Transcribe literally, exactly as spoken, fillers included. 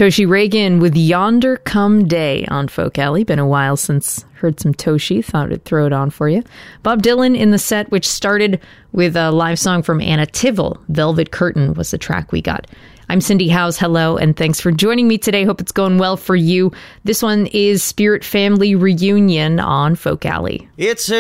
Toshi Reagan with Yonder Come Day on Folk Alley. Been a while since heard some Toshi. Thought I'd throw it on for you. Bob Dylan in the set, which started with a live song from Anna Tivell. Velvet Curtain was the track we got. I'm Cindy Howes. Hello, and thanks for joining me today. Hope it's going well for you. This one is Spirit Family Reunion on Folk Alley. It's